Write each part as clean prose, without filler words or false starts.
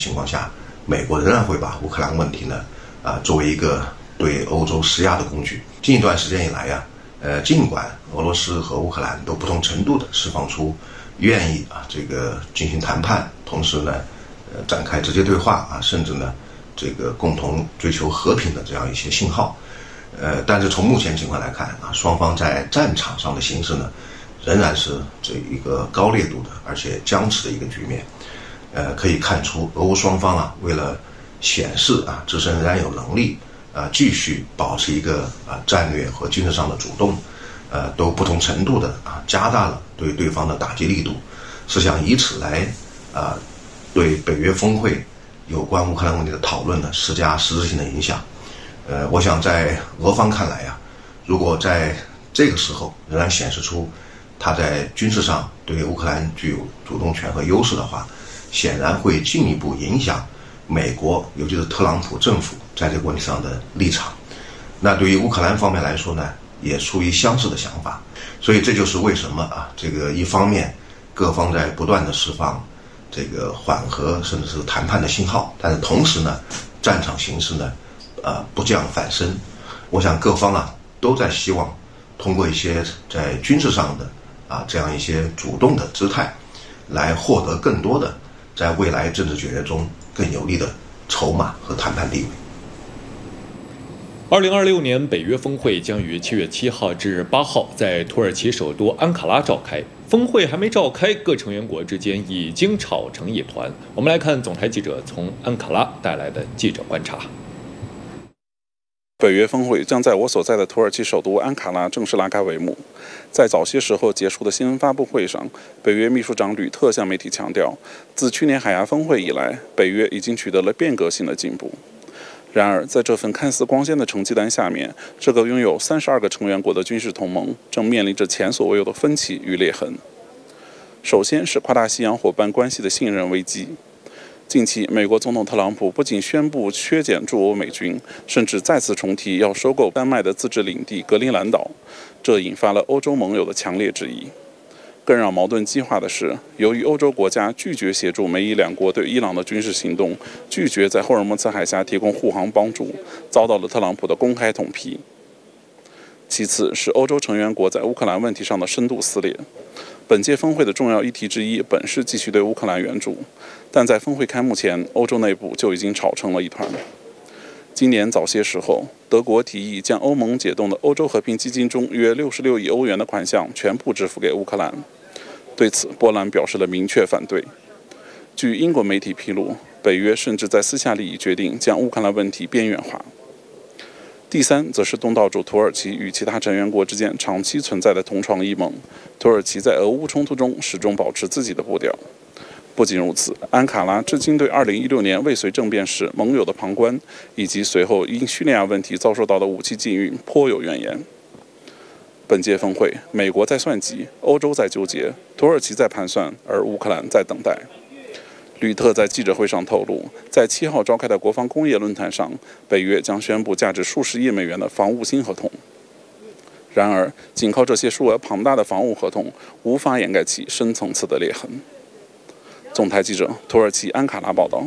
情况下，美国仍然会把乌克兰问题呢作为一个对欧洲施压的工具。近一段时间以来尽管俄罗斯和乌克兰都不同程度的释放出愿意这个进行谈判，同时呢展开直接对话甚至呢这个共同追求和平的这样一些信号，但是从目前情况来看双方在战场上的形势呢仍然是这一个高烈度的而且僵持的一个局面。可以看出俄乌双方为了显示自身仍然有能力继续保持一个战略和军事上的主动，都不同程度的加大了对对方的打击力度，是想以此来对北约峰会有关乌克兰问题的讨论呢施加实质性的影响。我想在俄方看来如果在这个时候仍然显示出他在军事上对乌克兰具有主动权和优势的话，显然会进一步影响美国尤其是特朗普政府在这个问题上的立场。那对于乌克兰方面来说呢也出于相似的想法。所以这就是为什么这个一方面各方在不断的释放这个缓和甚至是谈判的信号，但是同时呢战场形势呢不降反升。我想各方都在希望通过一些在军事上的这样一些主动的姿态来获得更多的在未来政治决议中更有利的筹码和谈判地位。 2026年北约峰会将于7月7号至8号在土耳其首都安卡拉召开。峰会还没召开，各成员国之间已经吵成一团。我们来看总台记者从安卡拉带来的记者观察。 北约峰会将在我所在的土耳其首都安卡拉正式拉开帷幕。在早些时候结束的新闻发布会上，北约秘书长吕特向媒体强调，自去年海牙峰会以来，北约已经取得了变革性的进步。然而，在这份看似光鲜的成绩单下面，这个拥有32个成员国的军事同盟正面临着前所未有的分歧与裂痕。首先是跨大西洋伙伴关系的信任危机。近期，美国总统特朗普不仅宣布削减驻欧美军，甚至再次重提要收购丹麦的自治领地格陵兰岛，这引发了欧洲盟友的强烈质疑。更让矛盾激化的是，由于欧洲国家拒绝协助美伊两国对伊朗的军事行动，拒绝在霍尔木兹海峡提供护航帮助，遭到了特朗普的公开痛批。其次是欧洲成员国在乌克兰问题上的深度撕裂。本届峰会的重要议题之一本是继续对乌克兰援助，但在峰会开幕前，欧洲内部就已经吵成了一团。今年早些时候，德国提议将欧盟解冻的欧洲和平基金中约66亿欧元的款项全部支付给乌克兰。对此，波兰表示了明确反对。据英国媒体披露，北约甚至在私下里已决定将乌克兰问题边缘化。第三，则是东道主土耳其与其他成员国之间长期存在的同床异梦。土耳其在俄乌冲突中始终保持自己的步调。不仅如此，安卡拉至今对2016年未遂政变时盟友的旁观，以及随后因叙利亚问题遭受到的武器禁运颇有怨言。本届峰会，美国在算计，欧洲在纠结，土耳其在盘算，而乌克兰在等待。吕特在记者会上透露，在7号召开的国防工业论坛上，北约将宣布价值数十亿美元的防务新合同。然而，仅靠这些数额庞大的防务合同，无法掩盖其深层次的裂痕。总台记者土耳其安卡拉报道。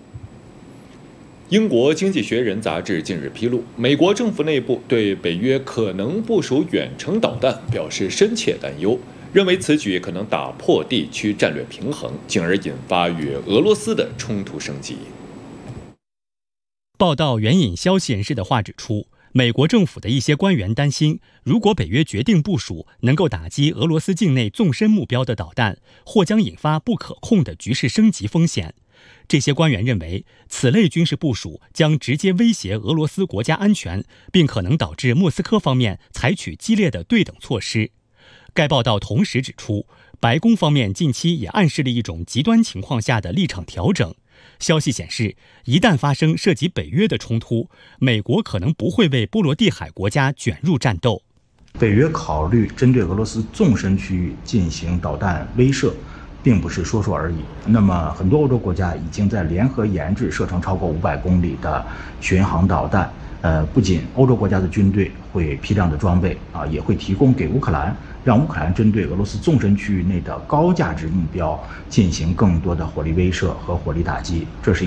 英国《经济学人》杂志近日披露，美国政府内部对北约可能部署远程导弹表示深切担忧，认为此举可能打破地区战略平衡，进而引发与俄罗斯的冲突升级。 报道援引消息人士的话指出，美国政府的一些官员担心，如果北约决定部署能够打击俄罗斯境内纵深目标的导弹，或将引发不可控的局势升级风险。这些官员认为，此类军事部署将直接威胁俄罗斯国家安全，并可能导致莫斯科方面采取激烈的对等措施。该报道同时指出，白宫方面近期也暗示了一种极端情况下的立场调整。消息显示，一旦发生涉及北约的冲突，美国可能不会为波罗的海国家卷入战斗。 北约考虑针对俄罗斯纵深区域进行导弹威慑，并不是说说而已。那么，很多欧洲国家已经在联合研制射程超过500公里的巡航导弹， 不仅欧洲国家的军队会批量的装备也会提供给乌克兰，让乌克兰针对俄罗斯纵深区域内的高价值目标进行更多的火力威慑和火力打击。这是